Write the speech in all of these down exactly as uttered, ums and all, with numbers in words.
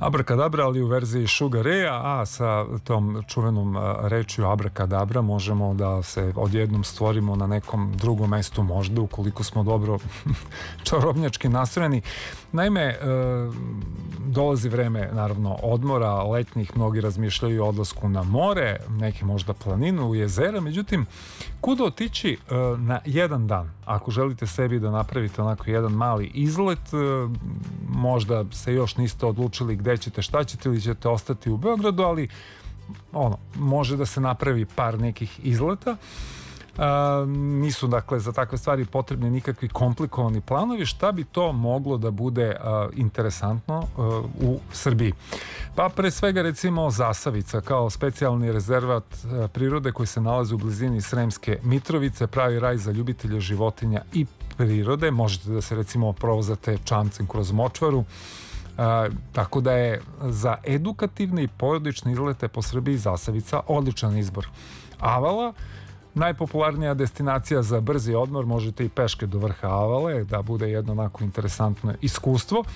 Abrakadabra, ali u verziji Sugar Ray-a, a sa tom čuvenom rečju abrakadabra možemo da se odjednom stvorimo na nekom drugom mestu možda, ukoliko smo dobro čarobnjački nastrojeni. Naime, e, dolazi vreme, naravno, odmora, letnjih, mnogi razmišljaju o odlasku na more, neki možda planinu, u jezera, međutim, kuda otići e, na jedan dan? Ako želite sebi da napravite onako jedan mali izlet, e, možda se još niste odlučili gde ćete, šta ćete, ili ćete ostati u Beogradu, ali ono, može da se napravi par nekih izleta. A, nisu dakle za takve stvari potrebni nikakvi komplikovani planovi. Šta bi to moglo da bude a, interesantno a, u Srbiji? Pa pre svega recimo Zasavica kao specijalni rezervat a, prirode koji se nalazi u blizini Sremske Mitrovice, pravi raj za ljubitelje životinja i prirode. Možete da se recimo provozate čamcem kroz močvaru. A, tako da je za edukativne i porodične izlete po Srbiji Zasavica odličan izbor. Avala, najpopularnija destinacija za brzi odmor, možete i peške do vrha Avale, da bude jedno onako interesantno iskustvo.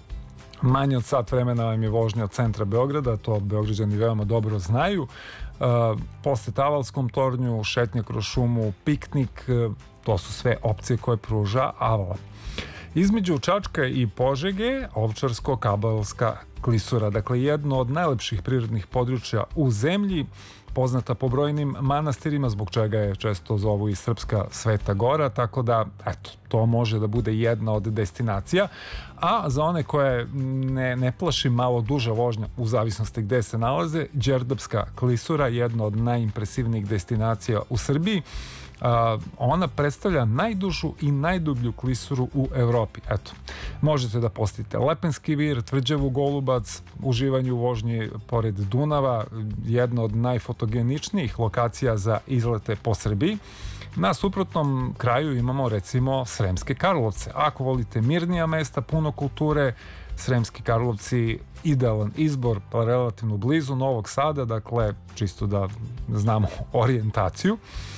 Manje od sat vremena vam je vožnja od centra Beograda, to Beograđani veoma dobro znaju. Uh, posle Avalskom tornju, šetnja kroz šumu, piknik, uh, to su sve opcije koje pruža Avala. Između Čačka i Požege, Ovčarsko-Kablarska klisura, dakle jedno od najlepših prirodnih područja u zemlji, poznata po brojnim manastirima, zbog čega je često zovu i Srpska Sveta Gora, tako da, eto, to može da bude jedna od destinacija. A za one koje ne, ne plaši malo duža vožnja, u zavisnosti gde se nalaze, Đerdapska klisura, jedna od najimpresivnijih destinacija u Srbiji. Uh, ona predstavlja najdužu i najdublju klisuru u Evropi. Eto, možete da posjetite Lepenski vir, Tvrđavu Golubac, uživanje u vožnji pored Dunava, jedna od najfotogeničnijih lokacija za izlete po Srbiji. Na suprotnom kraju imamo recimo Sremske Karlovce. Ako volite mirnija mesta, puno kulture, Sremski Karlovci idealan izbor, pa relativno blizu Novog Sada, dakle čisto da znamo orijentaciju.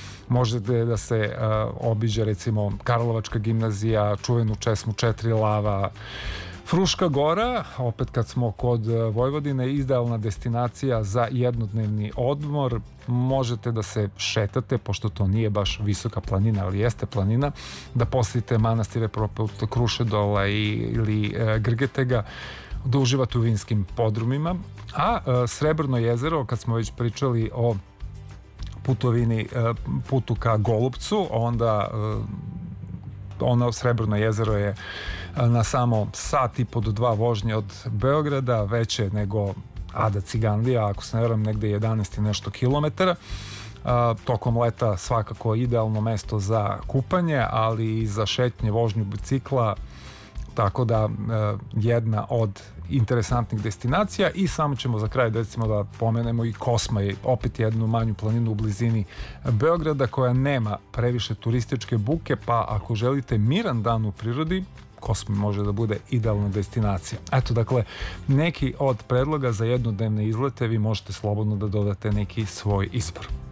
Možete da se uh, obiđe recimo Karlovačka gimnazija, čuvenu česmu Četiri lava, Fruška gora, opet kad smo kod Vojvodine, idealna destinacija za jednodnevni odmor. Možete da se šetate, pošto to nije baš visoka planina, ali jeste planina, da posjetite manastire poput Krušedola i, ili uh, Grgetega, da uživate u vinskim podrumima. A uh, Srebrno jezero, kad smo već pričali o putovini, putu ka Golupcu, onda ono Srebrno jezero je na samo sat i po do dva vožnje od Beograda, veće nego Ada Ciganlija, ako se ne varam, negde jedanaest i nešto kilometara. Tokom leta svakako idealno mesto za kupanje, ali i za šetnje, vožnju bicikla, tako da jedna od interesantnih destinacija. I samo ćemo za kraj recimo da pomenemo i Kosmaj, opet jednu manju planinu u blizini Beograda koja nema previše turističke buke, pa ako želite miran dan u prirodi, Kosmaj može da bude idealna destinacija. Eto, dakle, neki od predloga za jednodnevne izlete, vi možete slobodno da dodate neki svoj izbor.